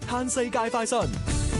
嘆世界快訊。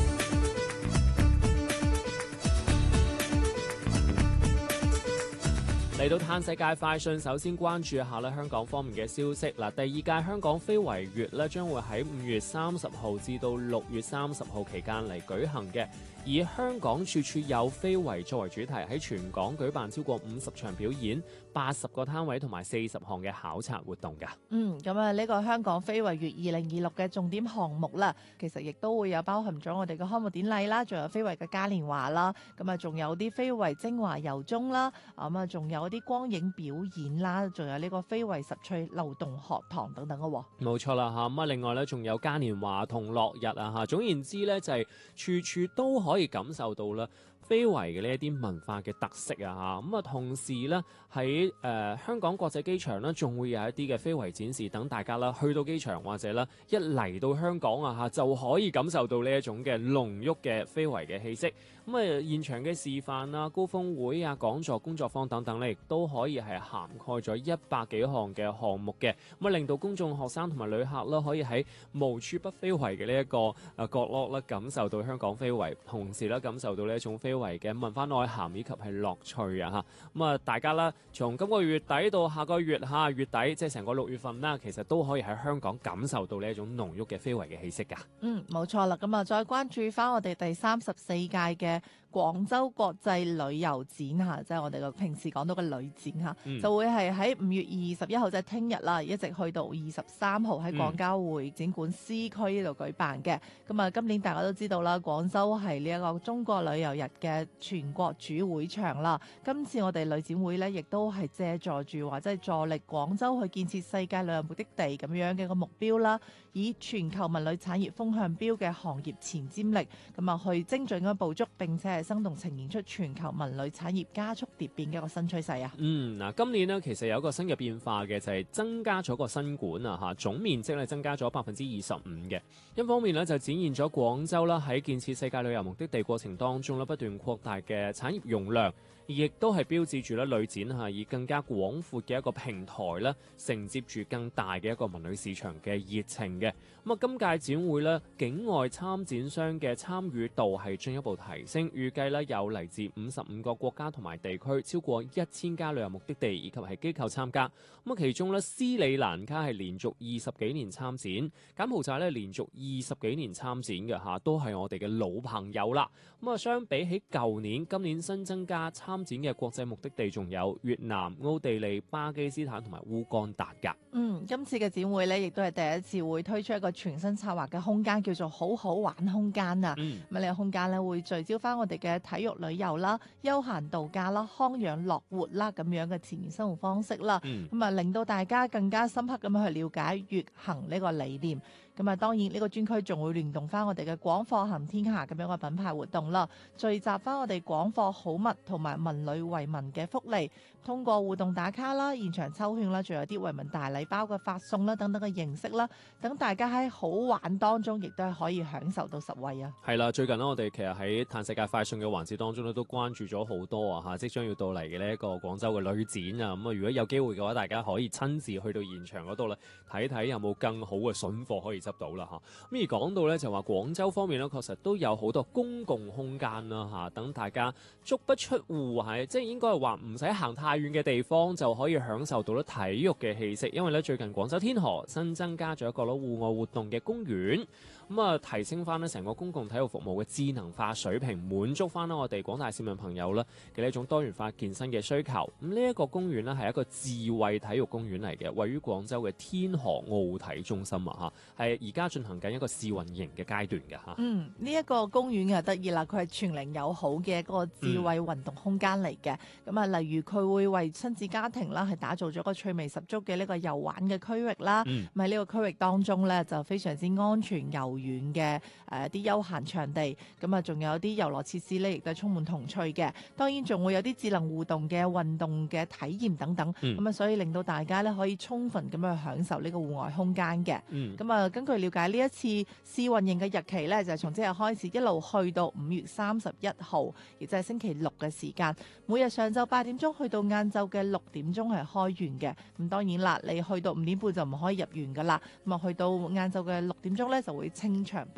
嚟到嘆世界快訊，首先關注一下香港方面嘅消息。第二屆香港非遺月將會喺5月30號至到6月30號期間嚟舉行嘅，以香港處處有非遺作為主題，喺全港舉辦超過50場表演、80個攤位同埋40項嘅考察活動㗎。 咁啊，呢個香港非遺月2026嘅重點項目啦，其實亦都會有包含咗我哋嘅開幕典禮啦，仲有非遺嘅嘉年華啦，咁啊，仲有啲非遺精華遊蹤啦，咁啊，仲有啲光影表演啦，仲有呢個非遺十趣流動學堂等等嘅。 冇錯啦嚇，咁啊，另外咧仲有嘉年華同樂日啊嚇，總言之咧就係處處都可以感受到啦非遺嘅呢一啲文化嘅特色啊嚇，咁啊同時咧喺香港國際機場咧仲會有一啲嘅非遺展示，等大家啦去到機場或者啦一嚟到香港啊嚇就可以感受到呢一種嘅濃郁嘅非遺嘅氣息。咁啊現場嘅示範啊、高峰會啊、講座、工作坊等等咧，亦都可以係涵蓋咗100幾項嘅項目嘅，咁啊令到公眾、學生同埋旅客啦可以喺無處不非遺嘅呢一個角落啦感受到香港非遺，同時咧感受到呢一種非遺嘅文化內涵以及係樂趣啊嚇。咁啊大家啦從今個月底到下個月月底，即係成個6月份啦，其實都可以喺香港感受到呢一種濃郁嘅非遺嘅氣息㗎。 冇錯啦。咁啊再關注翻我哋第34屆嘅廣州國際旅遊展嚇，即係我哋平時講到嘅旅展嚇，就會係喺5月21號，即係聽日啦，一直去到23號喺廣交會展館 C 區呢度舉辦嘅。咁啊，今年大家都知道啦，廣州係呢一個中國旅遊日嘅全國主會場啦。今次我哋旅展會呢，亦都係借助住或者係助力廣州去建設世界旅遊目的地咁樣嘅一個目標啦，以全球文旅產業風向標嘅行業前瞻力，咁啊去精準咁捕捉並且係生動呈現出全球文旅產業加速蝶變嘅一個新趨勢啊！ 今年呢，其實有一個新嘅變化嘅，就係增加咗個新館啊嚇，總面積咧增加咗25%嘅。一方面呢，就展現咗廣州啦喺建設世界旅遊目的地過程當中咧不斷擴大嘅產業容量，亦都係標誌住咧旅展嚇以更加廣闊嘅一個平台咧承接住更大嘅一個文旅市場嘅熱情嘅。咁啊，今屆展會咧境外參展商嘅參與度係進一步提升，預計咧有嚟自55個國家同埋地區，超過1000家旅遊目的地以及係機構參加。咁啊，其中咧斯里蘭卡係連續20幾年參展，柬埔寨咧連續20幾年參展嘅嚇，都係我哋嘅老朋友啦。咁啊，相比起舊年，今年新增加參展嘅國際目的地仲有越南、奧地利、巴基斯坦同埋烏干達㗎。 今次嘅展會咧，亦都係第一次會推出一個全新策劃嘅空間，叫做好好玩空間啊！咁呢個空間咧會聚焦翻我哋嘅體育旅遊啦、休閒度假啦、康養樂活啦咁樣嘅自然生活方式啦，咁啊令到大家更加深刻咁樣去了解粵行呢個理念。咁啊，當然呢個專區仲會聯動翻我哋嘅廣貨行天下咁樣嘅品牌活動啦，聚集翻我哋廣貨好物同埋文旅惠民嘅福利，通過互動打卡啦、現場抽券啦，仲有啲惠民大禮包嘅發送啦等等嘅形式啦，等大家喺好玩當中，亦都係可以享受到實惠啊！ 係啦，最近呢，我哋其實喺嘆世界快訊嘅環節當中咧，都關注咗好多啊嚇，即將要到嚟嘅呢一個廣州嘅旅展啊，咁啊，如果有機會嘅話，大家可以親自去到現場嗰度咧，睇睇有冇更好嘅筍貨可以執到啦嚇。咁而講到咧，就話廣州方面咧，確實都有好多公共空間啦嚇，等大家足不出戶係，即係應該係話唔使行太遠嘅地方就可以享受到咧體育嘅氣息。因為咧最近廣州天河新增加咗一個戶外活動嘅公園，咁啊提升翻咧成個公共體育服務嘅智能化水平，滿足翻我哋廣大市民朋友啦嘅呢一種多元化健身嘅需求。咁呢一個公園呢，係一個智慧體育公園嚟嘅，位於廣州嘅天河奧體中心啊嚇，係而家進行緊一個試運營嘅階段嘅嚇。 呢一個公園嘅得意啦，佢係全齡友好嘅一個智慧運動空間嚟嘅。咁啊，例如佢會為親子家庭啦，係打造咗個趣味十足嘅呢個遊玩嘅區域啦。咁喺呢個區域當中咧，就非常之安全柔軟嘅啲休閒場地。咁啊，仲有啲遊樂設施咧，亦都係充滿童趣嘅。當然仲會有啲智能互動嘅運動嘅體驗等等。咁啊，所以令到大家咧可以充分咁樣去享受呢個戶外空間嘅。咁啊，根據了解呢一次試運營嘅日期咧，就係從即日開始一路去到5月31號，亦即係星期六嘅時間，每日上晝8點鐘去到晏晝嘅6點鐘係開園嘅。咁當然啦，你去到5點半就唔可以入園噶啦。咁啊，去到晏晝嘅6點鐘咧就會清場